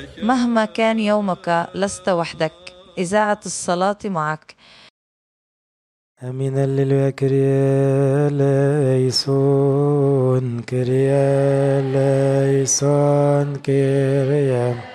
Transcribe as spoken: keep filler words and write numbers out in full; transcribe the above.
مهما كان يومك لست وحدك. إذاعة الصلاة معك. امين الليلويا كريا ليسون كريا ليسون كريا